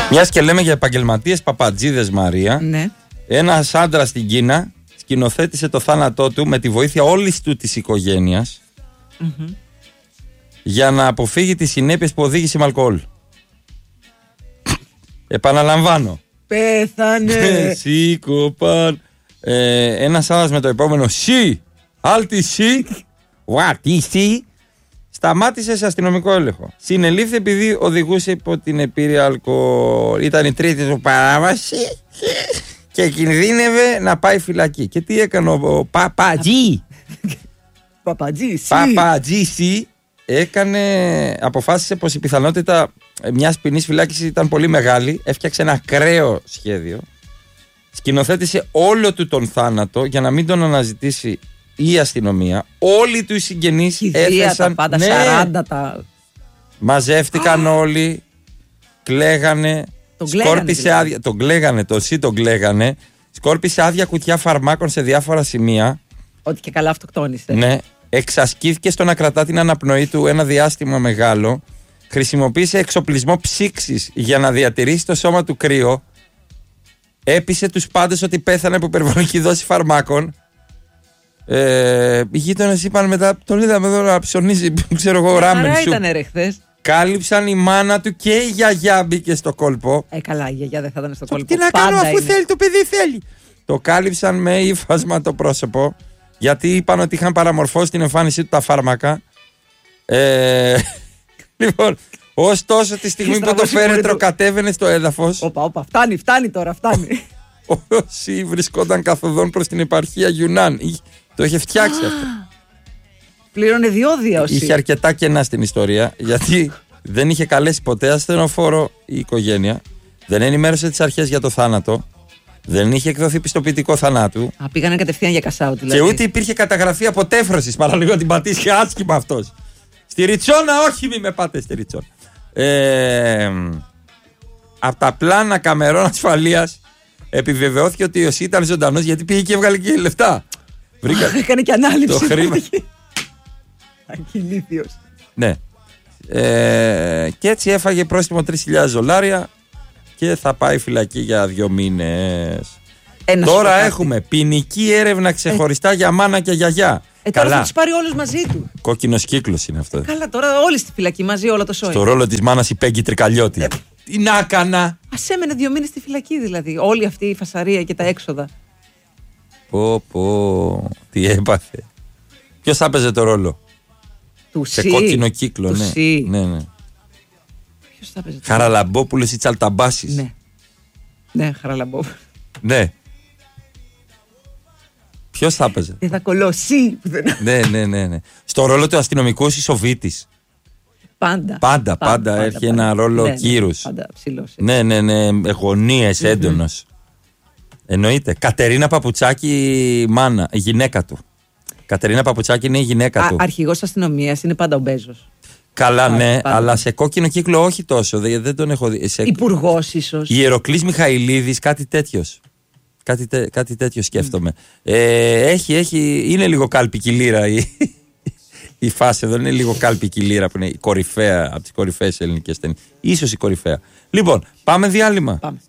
Μιας και λέμε για επαγγελματίες παπατζίδες, Μαρία, Ναι. ένας άντρας στην Κίνα σκηνοθέτησε το θάνατό του με τη βοήθεια όλης του της οικογένειας για να αποφύγει τις συνέπειες που οδήγησε με αλκοόλ. Επαναλαμβάνω. Πέθανε. Σήκωπαν. Ένας άλλος με το επόμενο «Σι». Άλτη «Σι». What «Σι». Σταμάτησε σε αστυνομικό έλεγχο. Συνελήφθη επειδή οδηγούσε υπό την επίρρεια αλκοόλ. Ήταν η τρίτη του παράβαση και κινδύνευε να πάει φυλακή. Και τι έκανε ο Παπατζή. Παπατζή αποφάσισε πως η πιθανότητα μιας ποινής φυλάκισης ήταν πολύ μεγάλη. Έφτιαξε ένα ακραίο σχέδιο. Σκηνοθέτησε όλο του τον θάνατο για να μην τον αναζητήσει η αστυνομία. Όλοι του οι συγγενείς έθεσαν. Τα πάντα, 40 τα. Μαζεύτηκαν όλοι. Κλαίγανε. Σκόρπισε άδεια. Τον κλαίγανε, τον κλαίγανε. Σκόρπισε άδεια κουτιά φαρμάκων σε διάφορα σημεία. Ότι και καλά αυτοκτόνησε. Ναι. Εξασκήθηκε στο να κρατά την αναπνοή του ένα διάστημα μεγάλο. Χρησιμοποίησε εξοπλισμό ψήξης για να διατηρήσει το σώμα του κρύο. Έπεισε τους πάντες ότι πέθανε από υπερβολική δόση φαρμάκων. Οι γείτονες είπαν μετά, τον είδαμε εδώ να ψωνίζει, ξέρω εγώ, ράμεν σου. Ήτανε ρε χθες. Κάλυψαν η μάνα του και η γιαγιά μπήκε στο κόλπο. Καλά, η γιαγιά δεν θα ήταν στο κόλπο. Τι να κάνω αφού θέλει, το παιδί θέλει. Το κάλυψαν με ύφασμα το πρόσωπο, γιατί είπαν ότι είχαν παραμορφώσει την εμφάνισή του τα φάρμακα. Λοιπόν, ωστόσο τη στιγμή που το φέρετρο κατέβαινε στο έδαφος. Όπα, φτάνει τώρα, φτάνει. Όσοι βρισκόταν καθοδόν προς την επαρχία Γιουνάν. Το είχε φτιάξει αυτό. Πλήρωνε διόδια όσοι. Είχε αρκετά κενά στην ιστορία, γιατί δεν είχε καλέσει ποτέ ασθενοφόρο η οικογένεια. Δεν ενημέρωσε τις αρχές για το θάνατο. Δεν είχε εκδοθεί πιστοποιητικό θανάτου. Πήγανε κατευθείαν για κασάου δηλαδή. Και ούτε υπήρχε καταγραφή αποτέφρωσης. Παραλίγο να την πατήσει άσχημα αυτός. Στη Ριτσόνα, όχι, μη με πάτε στη Ριτσόνα. Από τα πλάνα καμερών ασφαλείας επιβεβαιώθηκε ότι ο Ιωσή ήταν ζωντανός, γιατί πήγε και έβγαλε και λεφτά. Έκανε και ανάληψη. Το χρήμα. Ακινήθιος. Ναι. Και έτσι έφαγε πρόστιμο $3,000 και θα πάει φυλακή για 2 μήνες. Τώρα έχουμε ποινική έρευνα ξεχωριστά για μάνα και γιαγιά. Τώρα θα τους πάρει όλους μαζί του. Κόκκινος κύκλος είναι αυτό. Καλά, τώρα όλοι στη φυλακή μαζί, όλο το σόι. Στο ρόλο της μάνας η Πέγγι Τρικαλιώτη. Τι να έκανα. Ας έμενε 2 μήνες στη φυλακή δηλαδή. Όλη αυτή η φασαρία και τα έξοδα. Πω, τι έπαθε. Ποιος θα έπαιζε το ρόλο? Του σε Σι. κόκκινο κύκλο, του ναι. Σι. Ναι. Ποιος θα έπαιζε? Χαραλαμπόπουλος ή Τσαλταμπάσης. Ναι, Χαραλαμπόπουλος. Ναι. Ποιος θα έπαιζε? Δεν θα κολώσει. Ναι. Στο ρόλο του αστυνομικού Ισοβίτης. Πάντα έχει ένα ρόλο κύρους. Πάντα ψηλός. Ναι. Γωνίες, έντονος. Εννοείται. Κατερίνα Παπουτσάκη, μάνα, η γυναίκα του. Κατερίνα Παπουτσάκη είναι η γυναίκα του. Αρχηγός αστυνομίας είναι πάντα ο Μπέζος. Καλά, ναι, αλλά σε κόκκινο κύκλο όχι τόσο. Δεν τον έχω δει. Υπουργός ίσως. Ιεροκλής Μιχαηλίδης, κάτι τέτοιος. Κάτι τέτοιο σκέφτομαι. Είναι λίγο κάλπικη λύρα η φάση εδώ. Είναι λίγο κάλπικη λύρα που είναι η κορυφαία από τις κορυφαίες ελληνικές ταινίες. Ίσως η κορυφαία. Λοιπόν, πάμε διάλειμμα. Πάμε.